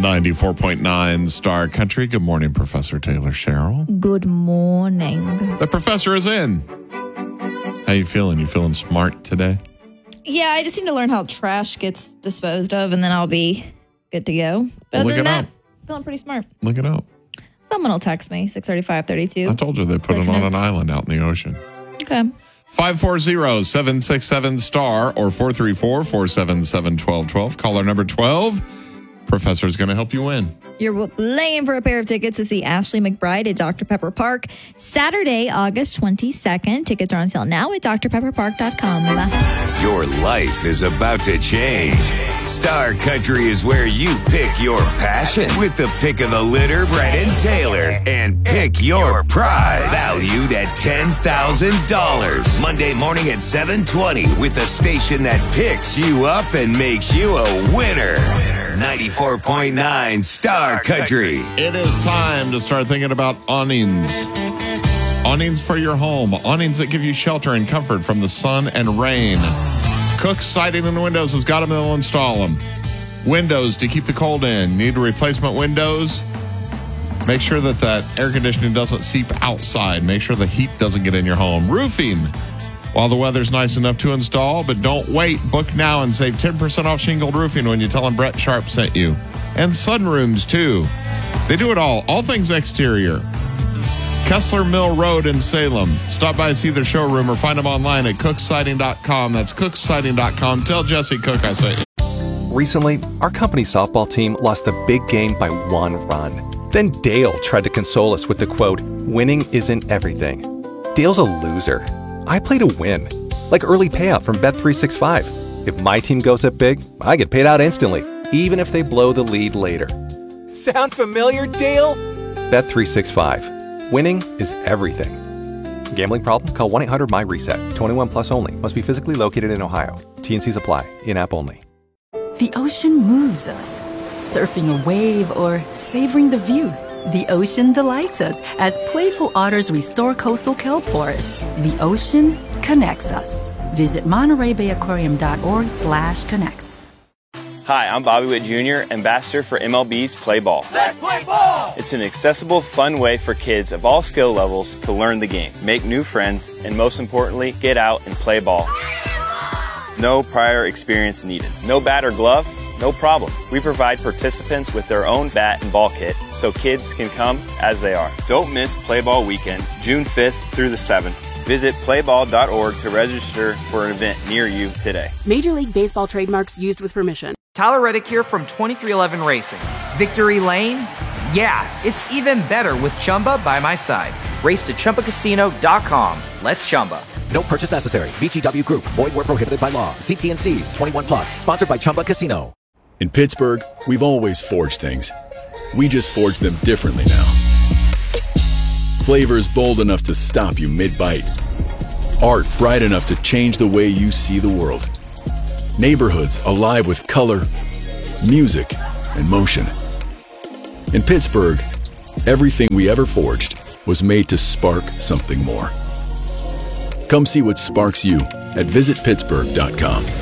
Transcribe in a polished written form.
on 94.9 Star Country. Good morning, Professor Taylor Sherrill. Good morning. The professor is in. How you feeling? You feeling smart today? Yeah, I just need to learn how trash gets disposed of, and then I'll be good to go. But Look other than it that, up. feeling pretty smart. Look it up. Someone will text me, 635-32. I told you they put it on an island out in the ocean. Okay. 540-767-STAR or 434-477-1212. Caller number 12. Professor's going to help you win. You're playing for a pair of tickets to see Ashley McBryde at Dr. Pepper Park Saturday, August 22nd. Tickets are on sale now at drpepperpark.com. Your life is about to change. Star Country is where you pick your passion with the pick of the litter, Brett and Taylor, and pick your prize, valued at $10,000. Monday morning at 7:20 with a station that picks you up and makes you a winner. 94.9 Star Country. It is time to start thinking about awnings. Awnings for your home. Awnings that give you shelter and comfort from the sun and rain. Cook Siding and Windows has got them. They'll install them. Windows to keep the cold in. Need replacement windows? Make sure that air conditioning doesn't seep outside. Make sure the heat doesn't get in your home. Roofing. While the weather's nice enough to install, but don't wait. Book now and save 10% off shingled roofing when you tell them Brett Sharp sent you. And sunrooms, too. They do it all. All things exterior. Kessler Mill Road in Salem. Stop by and see their showroom or find them online at cooksiding.com. That's cooksiding.com. Tell Jesse Cook I say. Recently, our company softball team lost a big game by 1 run. Then Dale tried to console us with the quote, "Winning isn't everything." Dale's a loser. I play to win, like early payout from Bet365. If my team goes up big, I get paid out instantly, even if they blow the lead later. Sound familiar, Dale? Bet365. Winning is everything. Gambling problem? Call 1-800-MY-RESET. 21 plus only. Must be physically located in Ohio. T&Cs apply. In-app only. The ocean moves us. Surfing a wave or savoring the view. The ocean delights us as playful otters restore coastal kelp forests. The ocean connects us. Visit MontereyBayAquarium.org/connects. Hi, I'm Bobby Witt Jr., Ambassador for MLB's Play Ball. Let's play ball! It's an accessible, fun way for kids of all skill levels to learn the game, make new friends, and most importantly, get out and play ball. No prior experience needed. No bat or glove? No problem. We provide participants with their own bat and ball kit so kids can come as they are. Don't miss Play Ball Weekend, June 5th through the 7th. Visit playball.org to register for an event near you today. Major League Baseball trademarks used with permission. Tyler Reddick here from 2311 Racing. Victory Lane? Yeah, it's even better with Chumba by my side. Race to ChumbaCasino.com. Let's Chumba. No purchase necessary. VGW Group. Void where prohibited by law. See T&Cs. 21 plus. Sponsored by Chumba Casino. In Pittsburgh, we've always forged things. We just forge them differently now. Flavors bold enough to stop you mid-bite. Art bright enough to change the way you see the world. Neighborhoods alive with color, music, and motion. In Pittsburgh, everything we ever forged was made to spark something more. Come see what sparks you at visitpittsburgh.com.